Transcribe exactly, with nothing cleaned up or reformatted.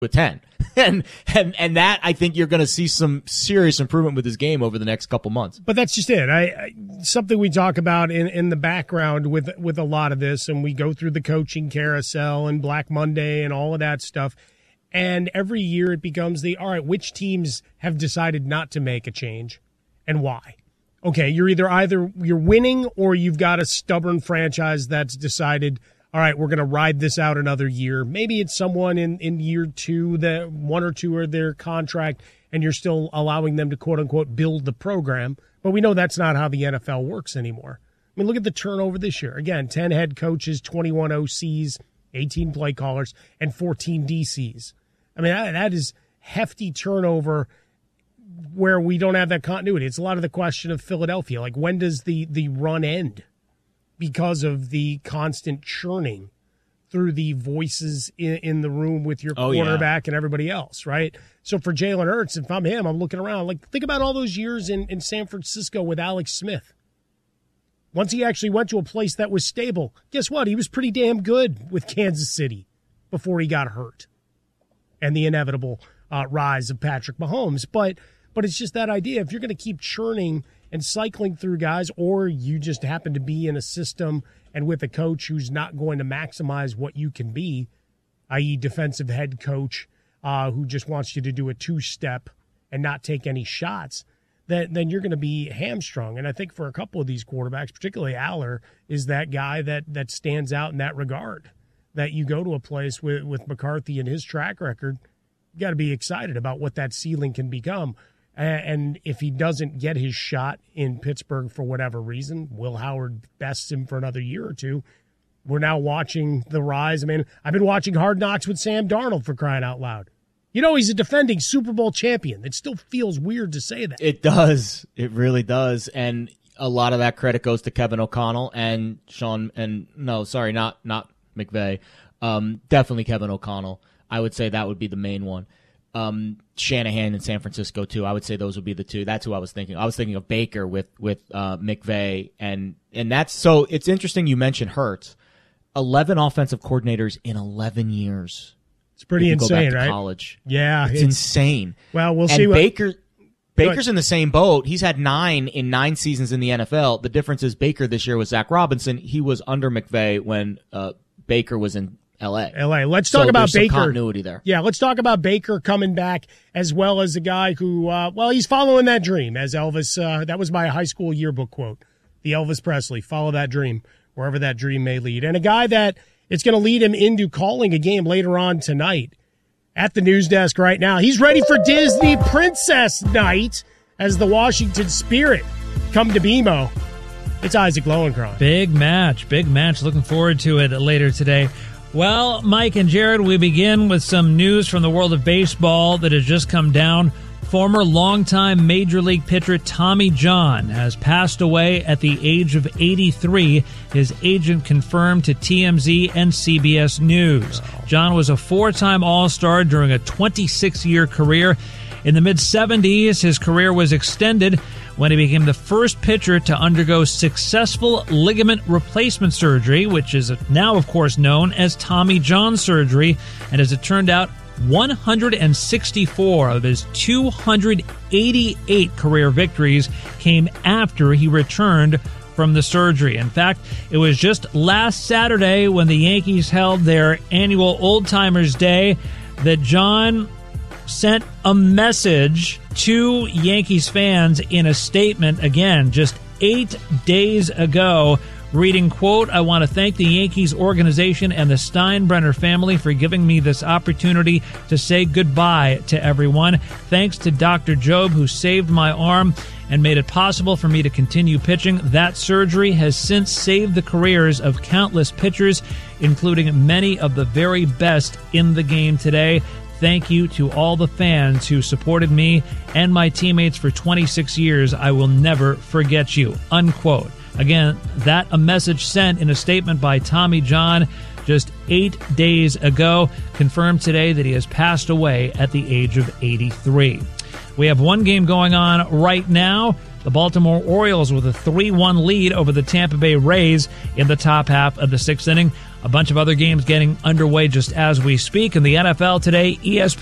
with ten. And, and, and that, I think you're going to see some serious improvement with his game over the next couple months. But that's just it. I, I something we talk about in, in the background with, with a lot of this, and we go through the coaching carousel and Black Monday and all of that stuff. And every year it becomes the, all right, which teams have decided not to make a change and why? Okay, you're either either you're winning or you've got a stubborn franchise that's decided, all right, we're going to ride this out another year. Maybe it's someone in, in year two, that one or two of their contract, and you're still allowing them to, quote-unquote, build the program. But we know that's not how the N F L works anymore. I mean, look at the turnover this year. Again, ten head coaches, twenty-one O Cs, eighteen play callers, and fourteen D Cs. I mean, that, that is hefty turnover where we don't have that continuity. It's a lot of the question of Philadelphia. Like, when does the, the run end? Because of the constant churning through the voices in, in the room with your oh, quarterback yeah. and everybody else, right? So for Jalen Hurts, if I'm him, I'm looking around. Like, think about all those years in, in San Francisco with Alex Smith. Once he actually went to a place that was stable, guess what? He was pretty damn good with Kansas City before he got hurt and the inevitable uh, rise of Patrick Mahomes. But but it's just that idea. If you're going to keep churning and cycling through guys, or you just happen to be in a system and with a coach who's not going to maximize what you can be, that is defensive head coach uh, who just wants you to do a two-step and not take any shots, then, then you're going to be hamstrung. And I think for a couple of these quarterbacks, particularly Aller, is that guy that that stands out in that regard, that you go to a place with, with McCarthy and his track record, you got to be excited about what that ceiling can become. And if he doesn't get his shot in Pittsburgh for whatever reason, Will Howard bests him for another year or two. We're now watching the rise. I mean, I've been watching Hard Knocks with Sam Darnold, for crying out loud. You know, he's a defending Super Bowl champion. It still feels weird to say that. It does. It really does. And a lot of that credit goes to Kevin O'Connell and Sean, and no, sorry, not, not McVay. Um, definitely Kevin O'Connell. I would say that would be the main one. Um, Shanahan in San Francisco too. I would say those would be the two. That's who I was thinking. I was thinking of Baker with with uh, McVay, and and that's so. It's interesting you mentioned Hurts. Eleven offensive coordinators in eleven years. It's pretty insane, go back to right? College. Yeah, it's, it's insane. Well, we'll and see. What, Baker Baker's in the same boat. He's had nine in nine seasons in the N F L. The difference is Baker this year was Zach Robinson. He was under McVay when uh, Baker was in L A. L A. Let's talk so about Baker. Some continuity there. Yeah, let's talk about Baker coming back, as well as a guy who, uh, well, he's following that dream. As Elvis, uh, that was my high school yearbook quote. The Elvis Presley, follow that dream, wherever that dream may lead. And a guy that it's going to lead him into calling a game later on tonight at the news desk right now. He's ready for Disney Princess Night as the Washington Spirit come to B M O. It's Isaac Lowenkron. Big match, big match. Looking forward to it later today. Well, Mike and Jared, we begin with some news from the world of baseball that has just come down. Former longtime Major League pitcher Tommy John has passed away at the age of eighty-three. His agent confirmed to T M Z and C B S News. John was a four-time All-Star during a twenty-six-year career. In the mid-seventies, his career was extended when he became the first pitcher to undergo successful ligament replacement surgery, which is now, of course, known as Tommy John surgery. And as it turned out, one hundred sixty-four of his two hundred eighty-eight career victories came after he returned from the surgery. In fact, it was just last Saturday when the Yankees held their annual Old Timers Day that John sent a message to Yankees fans in a statement, again, just eight days ago, reading, quote, "I want to thank the Yankees organization and the Steinbrenner family for giving me this opportunity to say goodbye to everyone. Thanks to Doctor Job, who saved my arm and made it possible for me to continue pitching. That surgery has since saved the careers of countless pitchers, including many of the very best in the game today. Thank you to all the fans who supported me and my teammates for twenty-six years. I will never forget you," unquote. Again, that a message sent in a statement by Tommy John just eight days ago, confirmed today that he has passed away at the age of eighty-three. We have one game going on right now. The Baltimore Orioles with a three one lead over the Tampa Bay Rays in the top half of the sixth inning. A bunch of other games getting underway just as we speak. In the N F L today, E S P N